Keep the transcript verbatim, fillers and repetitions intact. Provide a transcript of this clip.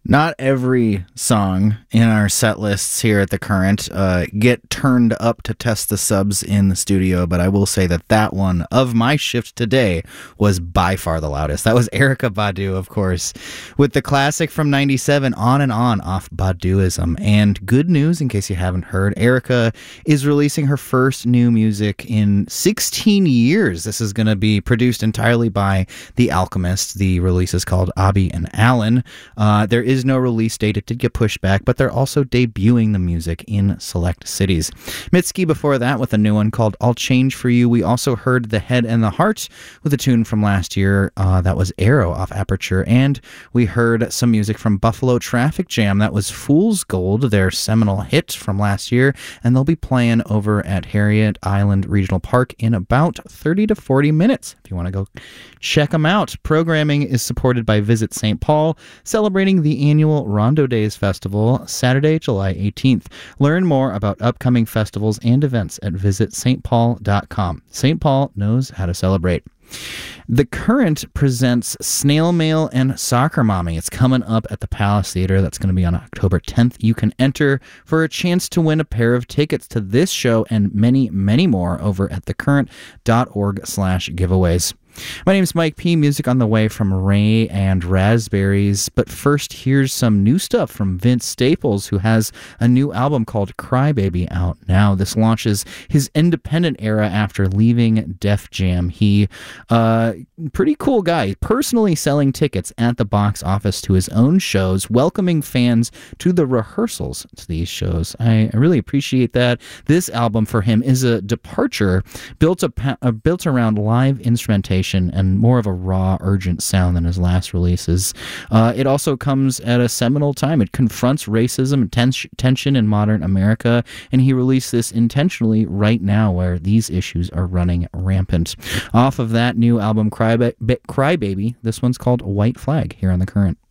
Not every song in our set lists here at The Current uh, get turned up to test the subs in the studio, but I will say that that one of my shift today was by far the loudest. That was Erykah Badu, of course, with the classic from ninety-seven, On and On, off Baduism. And good news, in case you haven't heard, Erykah is releasing her first new music in sixteen years. This is going to be produced entirely by The Alchemist. The release is called Abby and Alan. Uh, there is no release date. It did get pushed back, but they're also debuting the music in select cities. Mitski before that with a new one called I'll Change For You. We also heard The Head and the Heart with a tune from last year. Uh, that was Arrow off Aperture. And we heard some music from Buffalo Traffic Jam. That was Fool's Gold, their seminal hit from last year. And they'll be playing over at Harriet Island Regional Park in about thirty to forty minutes. If you want to go check them out. Programming is supported by Visit Saint Paul, celebrating the annual Rondo Days Festival, Saturday, July eighteenth. Learn more about upcoming festivals and events at visit s t paul dot com. Saint Paul knows how to celebrate. The Current presents Snail Mail and Soccer Mommy. It's coming up at the Palace Theater. That's going to be on October tenth. You can enter for a chance to win a pair of tickets to this show and many, many more over at thecurrent.org slash giveaways. My name's Mike P. Music on the way from Ray and Raspberries. But first, here's some new stuff from Vince Staples, who has a new album called Crybaby out now. This launches his independent era after leaving Def Jam. He, uh, pretty cool guy, personally selling tickets at the box office to his own shows, welcoming fans to the rehearsals to these shows. I, I really appreciate that. This album for him is a departure built, a, uh, built around live instrumentation and more of a raw, urgent sound than his last releases. Uh, it also comes at a seminal time. It confronts racism and tens- tension in modern America, and he released this intentionally right now where these issues are running rampant. Off of that new album, Cryba- Crybaby, this one's called White Flag here on The Current.